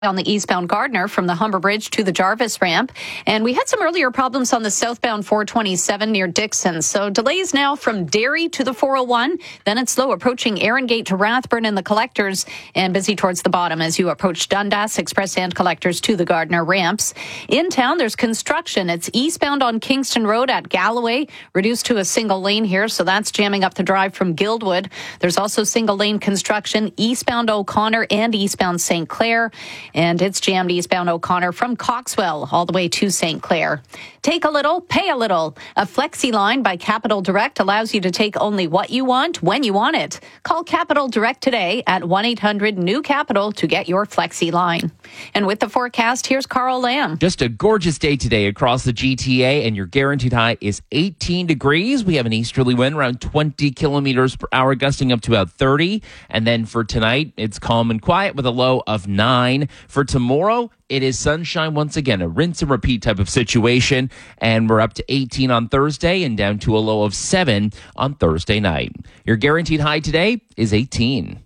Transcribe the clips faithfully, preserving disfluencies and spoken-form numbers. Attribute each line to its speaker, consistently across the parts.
Speaker 1: on the eastbound Gardner from the Humber Bridge to the Jarvis ramp. And we had some earlier problems on the southbound four twenty-seven near Dixon. So delays now from Derry to the four oh one. Then it's slow approaching Erin Gate to Rathburn and the collectors, and busy towards the bottom as you approach Dundas Express and collectors to the Gardner ramps. In town, there's construction. It's eastbound on Kingston Road at Galloway, reduced to a single lane here. So that's jamming up the drive from Guildwood. There's also single lane construction eastbound O'Connor and eastbound Saint Clair. And it's jammed eastbound O'Connor from Coxwell all the way to Saint Clair. Take a little, pay a little. A Flexi line by Capital Direct allows you to take only what you want when you want it. Call Capital Direct today at one eight hundred new capital to get your Flexi line. And with the forecast, here's Carl Lamb.
Speaker 2: Just a gorgeous day today across the G T A, and your guaranteed high is eighteen degrees. We have an easterly wind around twenty kilometers per hour, gusting up to about thirty. And then for tonight, it's calm and quiet with a low of nine. For tomorrow, it is sunshine once again, a rinse and repeat type of situation. And we're up to eighteen on Thursday and down to a low of seven on Thursday night. Your guaranteed high today is eighteen.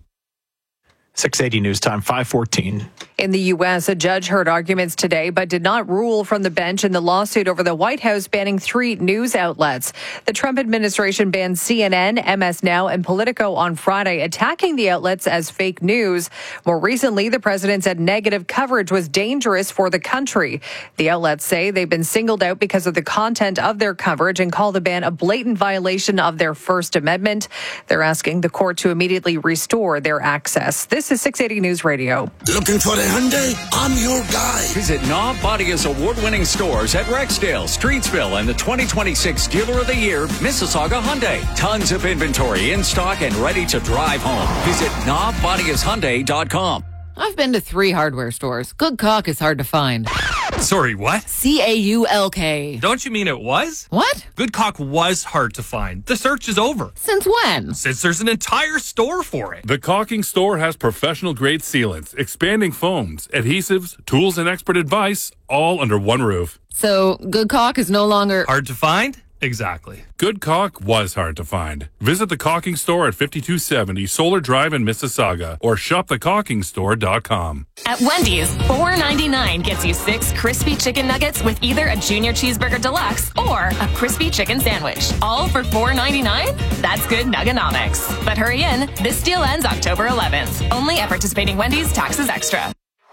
Speaker 3: six eighty News Time, five fourteen.
Speaker 4: In the U S, a judge heard arguments today but did not rule from the bench in the lawsuit over the White House banning three news outlets. The Trump administration banned C N N, M S Now, and Politico on Friday, attacking the outlets as fake news. More recently, the president said negative coverage was dangerous for the country. The outlets say they've been singled out because of the content of their coverage and call the ban a blatant violation of their First Amendment. They're asking the court to immediately restore their access. This is six eighty News Radio.
Speaker 5: Looking for the Hyundai? I'm your guy.
Speaker 6: Visit Knob Bodia's award-winning stores at Rexdale, Streetsville, and the twenty twenty-six Dealer of the Year, Mississauga Hyundai. Tons of inventory in stock and ready to drive home. Visit knob bodias hyundai dot com.
Speaker 7: I've been to three hardware stores. Good caulk is hard to find.
Speaker 8: Sorry, what?
Speaker 7: C A U L K.
Speaker 8: Don't you mean it was?
Speaker 7: What?
Speaker 8: Good caulk was hard to find. The search is over.
Speaker 7: Since when?
Speaker 8: Since there's an entire store for it.
Speaker 9: The Caulking Store has professional-grade sealants, expanding foams, adhesives, tools, and expert advice, all under one roof.
Speaker 7: So, good caulk is no longer...
Speaker 8: Hard to find? Exactly.
Speaker 9: Good caulk was hard to find. Visit the Caulking Store at fifty-two seventy Solar Drive in Mississauga or shop the caulking store dot com.
Speaker 10: At Wendy's, four ninety-nine gets you six crispy chicken nuggets with either a Junior Cheeseburger Deluxe or a crispy chicken sandwich. All for four ninety-nine? That's good nuggonomics. But hurry in, this deal ends October eleventh. Only at participating Wendy's, taxes extra.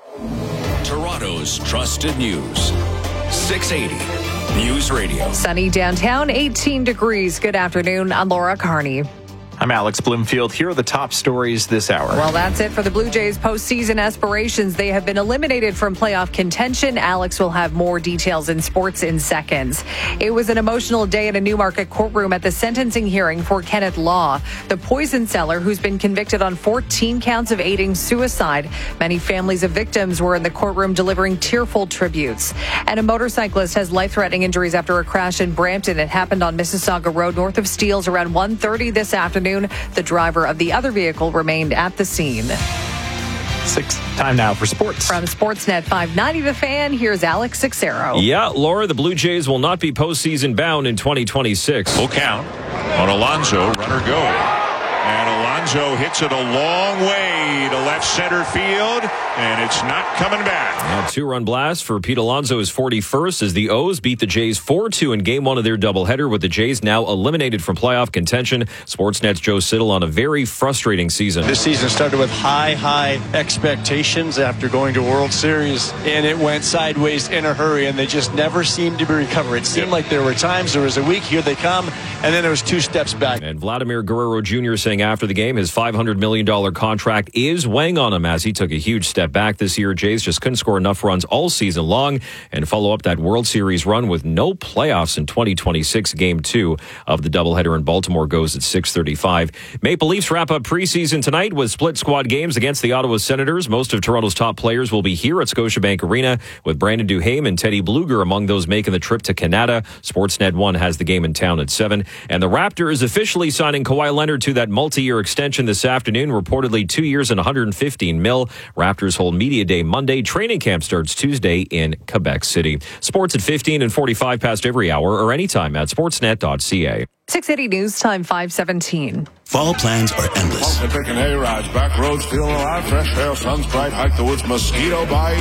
Speaker 6: Toronto's trusted news. six eighty News Radio.
Speaker 4: Sunny downtown, eighteen degrees. Good afternoon. I'm Laura Carney.
Speaker 3: I'm Alex Bloomfield. Here are the top stories this hour.
Speaker 4: Well, that's it for the Blue Jays' postseason aspirations. They have been eliminated from playoff contention. Alex will have more details in sports in seconds. It was an emotional day in a Newmarket courtroom at the sentencing hearing for Kenneth Law, the poison seller who's been convicted on fourteen counts of aiding suicide. Many families of victims were in the courtroom delivering tearful tributes. And a motorcyclist has life-threatening injuries after a crash in Brampton. It happened on Mississauga Road north of Steeles around one thirty this afternoon. The driver of the other vehicle remained at the scene.
Speaker 3: Six time now for sports.
Speaker 4: From Sportsnet five ninety The Fan, here's Alex Sixero.
Speaker 11: Yeah, Laura, the Blue Jays will not be postseason bound in twenty twenty-six.
Speaker 12: Full count on Alonso, runner go. And Alonso hits it a long way to left center field, and it's not coming back.
Speaker 11: A two-run blast for Pete Alonso, his forty-first, as the O's beat the Jays four two in game one of their doubleheader, with the Jays now eliminated from playoff contention. Sportsnet's Joe Siddle on a very frustrating season.
Speaker 13: This season started with high, high expectations after going to World Series, and it went sideways in a hurry, and they just never seemed to be recovered. It seemed like there were times, there was a week, here they come, and then there was two steps back.
Speaker 11: And Vladimir Guerrero Junior saying after the game his five hundred million dollars contract is weighing on him as he took a huge step back this year. Jays just couldn't score enough runs all season long and follow up that World Series run with no playoffs in twenty twenty-six. Game two of the doubleheader in Baltimore goes at six thirty-five. Maple Leafs wrap up preseason tonight with split squad games against the Ottawa Senators. Most of Toronto's top players will be here at Scotiabank Arena, with Brandon Duhaime and Teddy Bluger among those making the trip to Canada. Sportsnet one has the game in town at seven. And the Raptors officially signing Kawhi Leonard to that multi-year extension extension this afternoon, reportedly two years and one hundred fifteen mil. Raptors hold media day Monday. Training camp starts Tuesday in Quebec City. Sports at fifteen and forty-five past every hour or anytime at sportsnet dot c a.
Speaker 4: six eighty News Time, five seventeen.
Speaker 5: Fall plans are endless.
Speaker 14: Picking hay rides, back roads, feeling alive, fresh air, sun's bright, hike the woods, mosquito bite.